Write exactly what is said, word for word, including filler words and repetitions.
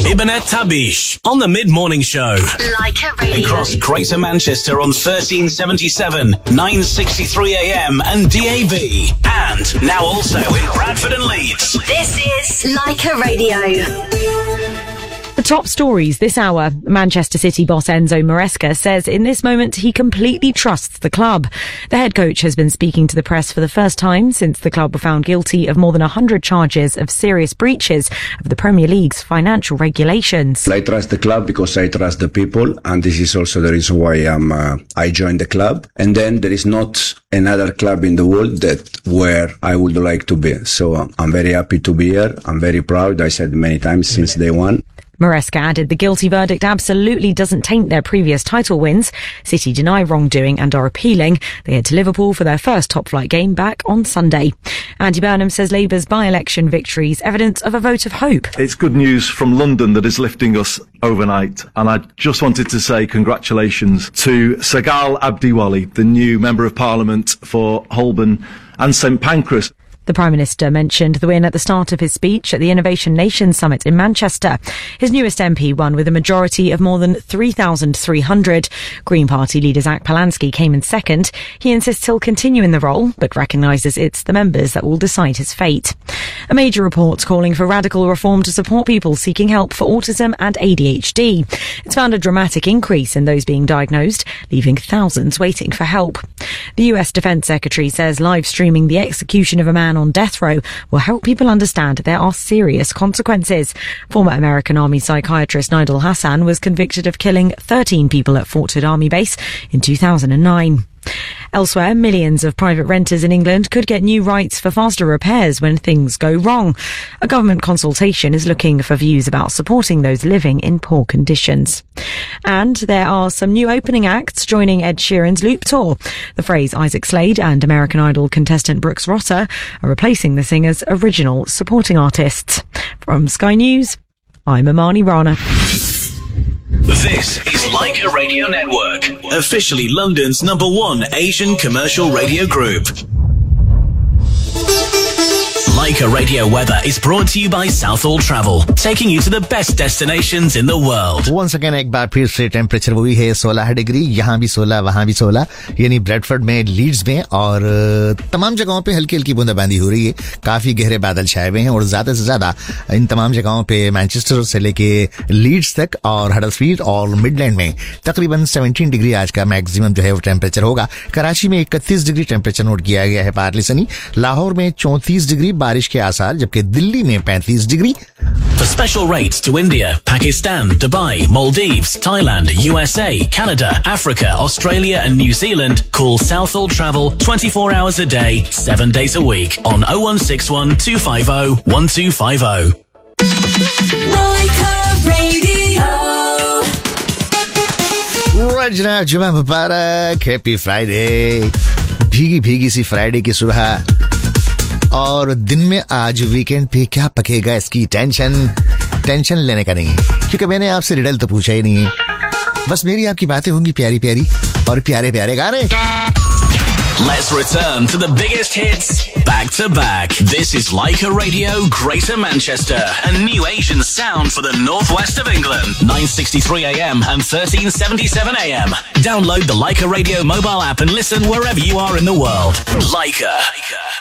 Ibanet Tabish on the mid-morning show. Leica Radio. Across Greater Manchester on thirteen seventy-seven, nine sixty-three A M and D A B. And now also in Bradford and Leeds. This is Leica Radio. The top stories this hour. Manchester City boss Enzo Maresca says in this moment he completely trusts the club. The head coach has been speaking to the press for the first time since the club were found guilty of more than one hundred charges of serious breaches of the Premier League's financial regulations. I trust the club because I trust the people, and this is also the reason why I'm, uh, I joined the club. And then there is not another club in the world that where I would like to be. So uh, I'm very happy to be here. I'm very proud. I said many times since day one. Maresca added the guilty verdict absolutely doesn't taint their previous title wins. City deny wrongdoing and are appealing. They head to Liverpool for their first top-flight game back on Sunday. Andy Burnham says Labour's by-election victory is evidence of a vote of hope. It's good news from London that is lifting us overnight. And I just wanted to say congratulations to Sagal Abdiwali, the new Member of Parliament for Holborn and St Pancras. The Prime Minister mentioned the win at the start of his speech at the Innovation Nation Summit in Manchester. His newest M P won with a majority of more than three thousand three hundred. Green Party leader Zach Polansky came in second. He insists he'll continue in the role, but recognises it's the members that will decide his fate. A major report calling for radical reform to support people seeking help for autism and A D H D. It's found a dramatic increase in those being diagnosed, leaving thousands waiting for help. The U S Defence Secretary says live streaming the execution of a man on death row will help people understand there are serious consequences. Former American Army psychiatrist Nidal Hassan was convicted of killing thirteen people at Fort Hood Army Base in two thousand nine. Elsewhere, millions of private renters in England could get new rights for faster repairs when things go wrong. A government consultation is looking for views about supporting those living in poor conditions. And there are some new opening acts joining Ed Sheeran's Loop Tour. The phrase Isaac Slade and American Idol contestant Brooks Rotter are replacing the singer's original supporting artists. From Sky News, I'm Amani Rana. This is Leica Radio Network, officially London's number one Asian commercial radio group. Leica Radio Weather is brought to you by Southall Travel, taking you to the best destinations in the world. Once again, एक बार फिर से temperature वही है सोलह degree, यहाँ भी सोलह, वहाँ भी सोलह, यानी ब्रेडफोर्ड में, लीड्स में और तमाम जगहों पे हल्की हल्की बूंदाबांदी हो रही है. काफी गहरे बादल छाए हुए हैं और ज्यादा से ज्यादा इन तमाम जगहों पे मैनचेस्टर से लेके लीड्स तक और हडर्सफील्ड और मिडलैंड में तकरीबन सत्रह डिग्री आज का मैक्सिमम जो है वो टेम्परेचर होगा. कराची में इकतीस डिग्री टेम्परेचर नोट किया गया है पार्टली सनी. लाहौर में चौंतीस डिग्री बारिश के आसार, जबकि दिल्ली में पैंतीस degree. For special rates to India, Pakistan, Dubai, Maldives, Thailand, U S A, Canada, Africa, Australia and New Zealand, call Southall Travel twenty-four hours a day, seven days a week on oh one six one, two five oh, one two five oh. Leica Radio. Right, जनाब, जुमा मुबारक, happy Friday. भीगी भीगी सी Friday की सुबह और दिन में आज वीकेंड पे क्या पकेगा इसकी टेंशन टेंशन लेने का नहीं, क्योंकि मैंने आपसे रिडल तो पूछा ही नहीं है. बस मेरी आपकी बातें होंगी प्यारी प्यारी और प्यारे प्यारे गाने. Let's return to the biggest hits back to back. This is Leica Radio Greater Manchester, a new Asian sound for the northwest of England. nine sixty-three A M and thirteen seventy-seven A M. Download the Leica Radio mobile app and listen wherever you are in the world. Leica.